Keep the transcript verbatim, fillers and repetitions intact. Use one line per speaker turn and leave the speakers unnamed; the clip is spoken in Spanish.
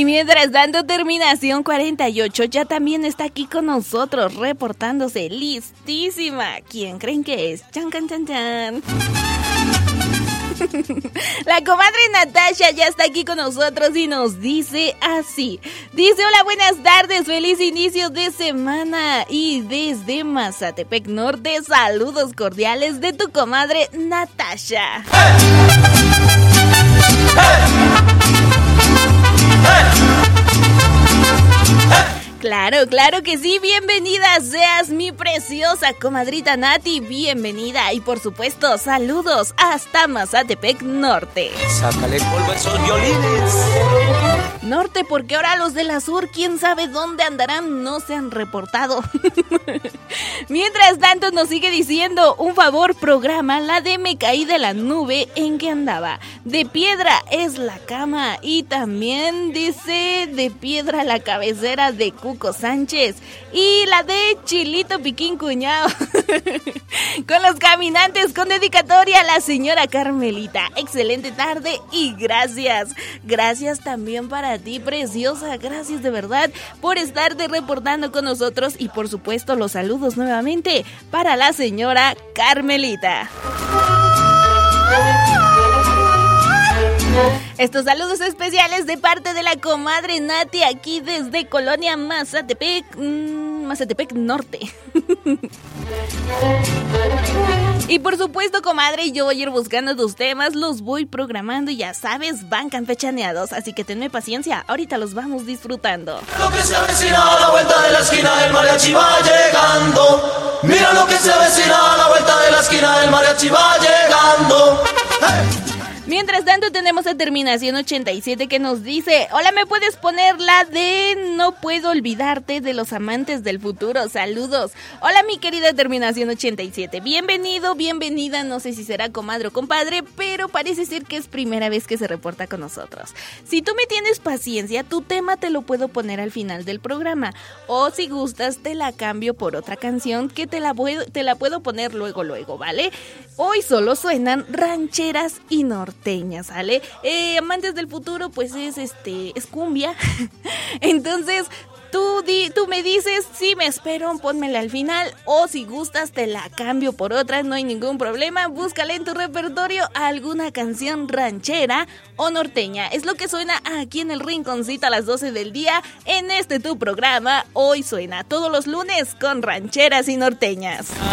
Y mientras tanto, terminación cuarenta y ocho ya también está aquí con nosotros, reportándose listísima. ¿Quién creen que es? Chan, chan, chan, chan. La comadre Natasha ya está aquí con nosotros y nos dice así. Dice: hola, buenas tardes, feliz inicio de semana. Y desde Mazatepec Norte, saludos cordiales de tu comadre Natasha. ¡Hey! ¡Hey! ¡Hey! Claro, claro que sí, bienvenida seas mi preciosa comadrita Nati, bienvenida y por supuesto saludos hasta Mazatepec Norte.
Sácale polvo a esos violines.
Norte, porque ahora los de la sur, quién sabe dónde andarán, no se han reportado. Mientras tanto nos sigue diciendo: un favor, programa la de me caí de la nube en que andaba. De piedra es la cama. Y también dice: de piedra la cabecera de Cuco Sánchez. Y la de Chilito Piquín Cuñado. Con los caminantes, con dedicatoria a la señora Carmelita. Excelente tarde y gracias. Gracias también para ti, preciosa. Gracias de verdad por estarte reportando con nosotros. Y por supuesto los saludos nuevamente para la señora Carmelita. Estos saludos especiales de parte de la comadre Nati aquí desde Colonia Mazatepec, mmm, Mazatepec Norte. Y por supuesto, comadre, yo voy a ir buscando tus temas, los voy programando y ya sabes, van campechaneados, así que tenme paciencia, ahorita los vamos disfrutando.
Lo que se avecina a la vuelta de la esquina, el mariachi va llegando. Mira lo que se avecina a la vuelta de la esquina, el mariachi va llegando. ¡Hey!
Mientras tanto tenemos a terminación ochenta y siete que nos dice: hola, ¿me puedes poner la de no puedo olvidarte de los amantes del futuro? Saludos. Hola, mi querida terminación ochenta y siete. Bienvenido, bienvenida. No sé si será comadre o compadre, pero parece ser que es primera vez que se reporta con nosotros. Si tú me tienes paciencia, tu tema te lo puedo poner al final del programa. O si gustas, te la cambio por otra canción que te la, puedo, te la puedo poner luego, luego, ¿vale? Hoy solo suenan rancheras y norteñas, ¿sale? Eh, amantes del futuro, pues es este, es cumbia. Entonces, tú, di, tú me dices, si me espero, pónmela al final. O si gustas, te la cambio por otra, no hay ningún problema. Búscale en tu repertorio alguna canción ranchera o norteña. Es lo que suena aquí en el rinconcito a las doce del día, en este tu programa. Hoy suena todos los lunes con rancheras y norteñas.